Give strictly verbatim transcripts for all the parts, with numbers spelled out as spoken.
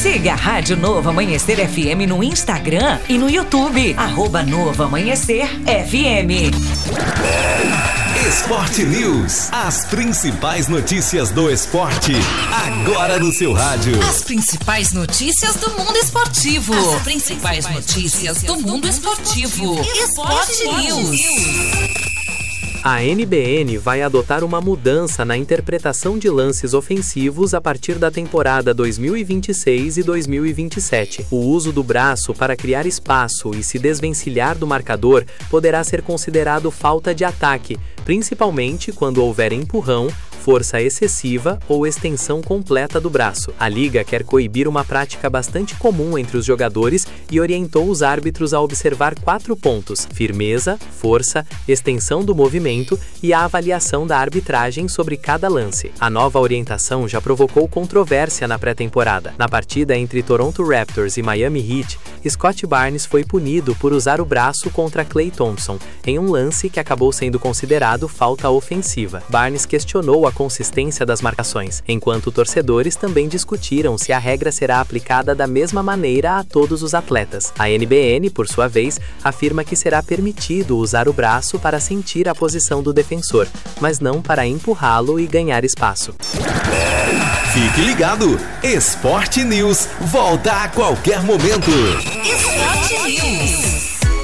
Siga a Rádio Novo Amanhecer F M no Instagram e no YouTube, arroba Novo Amanhecer F M. Esporte News, as principais notícias do esporte, agora no seu rádio. As principais notícias do mundo esportivo. As principais notícias do mundo esportivo. Esporte News. A N B N vai adotar uma mudança na interpretação de lances ofensivos a partir da temporada dois mil e vinte e seis e dois mil e vinte e sete. O uso do braço para criar espaço e se desvencilhar do marcador poderá ser considerado falta de ataque, principalmente quando houver empurrão, força excessiva ou extensão completa do braço. A liga quer coibir uma prática bastante comum entre os jogadores e orientou os árbitros a observar quatro pontos: firmeza, força, extensão do movimento e a avaliação da arbitragem sobre cada lance. A nova orientação já provocou controvérsia na pré-temporada. Na partida entre Toronto Raptors e Miami Heat, Scott Barnes foi punido por usar o braço contra Klay Thompson, em um lance que acabou sendo considerado falta ofensiva. Barnes questionou a consistência das marcações, enquanto torcedores também discutiram se a regra será aplicada da mesma maneira a todos os atletas. A N B N, por sua vez, afirma que será permitido usar o braço para sentir a posição do defensor, mas não para empurrá-lo e ganhar espaço. Fique ligado! Esporte News volta a qualquer momento. Esporte News.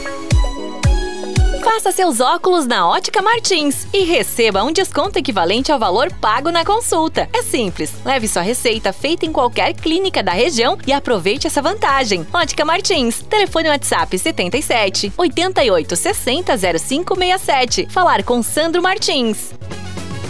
Faça seus óculos na Ótica Martins e receba um desconto equivalente ao valor pago na consulta. É simples, leve sua receita feita em qualquer clínica da região e aproveite essa vantagem. Ótica Martins, telefone WhatsApp setenta e sete, oitenta e oito, sessenta, zero cinco sessenta e sete. Falar com Sandro Martins.